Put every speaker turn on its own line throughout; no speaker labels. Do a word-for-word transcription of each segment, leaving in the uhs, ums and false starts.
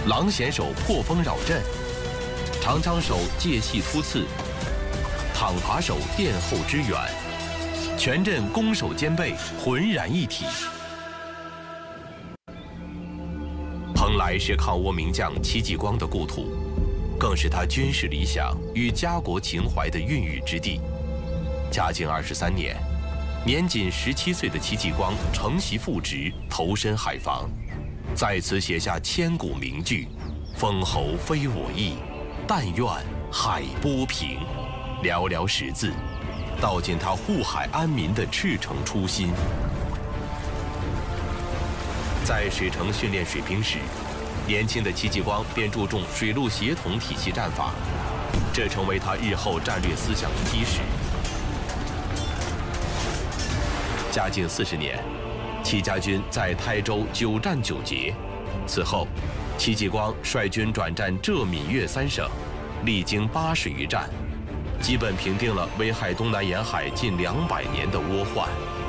狼铣手破风扰阵，长枪手借隙突刺，躺耙手殿后支援，全阵攻守兼备，浑然一体。蓬莱是抗倭名将戚继光的故土，更是他军事理想与家国情怀的孕育之地。嘉靖二十三年，年仅十七岁的戚继光承袭父职，投身海防，在此写下千古名句：“封侯非我意，但愿海波平。”寥寥十字，道尽他护海安民的赤诚初心。在水城训练水兵时，年轻的戚继光便注重水陆协同体系战法，这成为他日后战略思想的基石。嘉靖四十年，戚家军在台州久战久捷。此后，戚继光率军转战浙闽粤三省，历经八十余战，基本平定了危害东南沿海近两百年的倭患。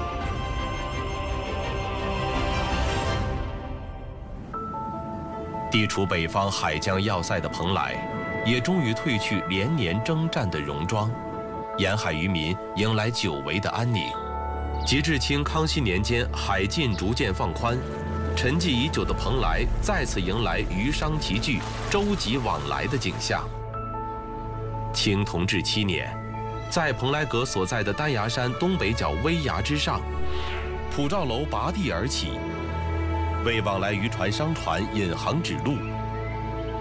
地处北方海疆要塞的蓬莱，也终于褪去连年征战的戎装，沿海渔民迎来久违的安宁。截至清康熙年间，海禁逐渐放宽，沉寂已久的蓬莱再次迎来渔商齐聚、舟楫往来的景象。清同治七年，在蓬莱阁所在的丹崖山东北角危崖之上，普照楼拔地而起，为往来渔船商船引航指路，